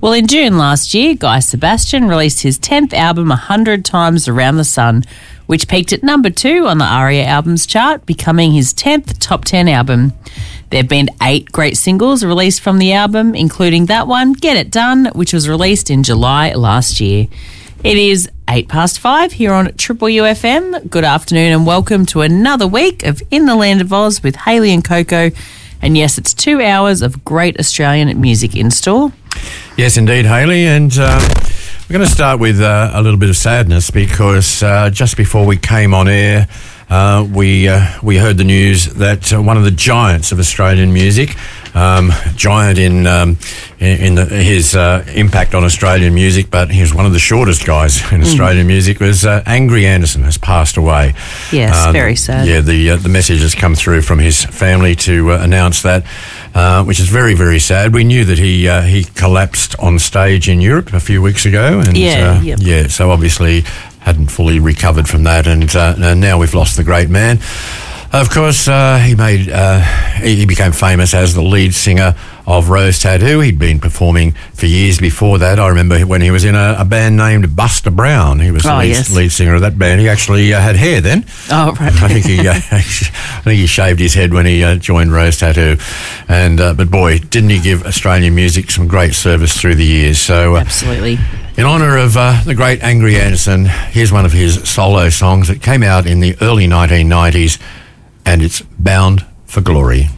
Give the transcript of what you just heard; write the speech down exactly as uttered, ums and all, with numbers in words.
Well, in June last year, Guy Sebastian released his tenth album, A Hundred Times Around the Sun, which peaked at number two on the ARIA albums chart, becoming his tenth top ten album. There have been eight great singles released from the album, including that one, Get It Done, which was released in July last year. It is eight past five here on Triple U F M. Good afternoon and welcome to another week of In the Land of Oz with Hayley and Coco. And yes, it's two hours of great Australian music in store. Yes, indeed, Hayley. And uh, we're going to start with uh, a little bit of sadness because uh, just before we came on air, uh, we uh, we heard the news that uh, one of the giants of Australian music, um, giant in um, in, in the, his uh, impact on Australian music, but he was one of the shortest guys in Australian mm. music, was uh, Angry Anderson has passed away. Yes, um, very sad. Yeah, the uh, the message has come through from his family to uh, announce that, uh, which is very, very sad. We knew that he uh, he collapsed on stage in Europe a few weeks ago, and yeah, uh, yep. yeah, so obviously hadn't fully recovered from that, and, uh, and now we've lost the great man. Of course, uh, he made uh, he became famous as the lead singer of Rose Tattoo. He'd been performing for years before that. I remember when he was in a, a band named Buster Brown. He was the oh, lead, yes. lead singer of that band. He actually uh, had hair then. Oh, right. I think he, uh, I think he shaved his head when he uh, joined Rose Tattoo. And uh, but boy, didn't he give Australian music some great service through the years? So uh, absolutely. In honour of uh, the great Angry Anderson, here's one of his solo songs that came out in the early nineteen nineties, and it's Bound for Glory.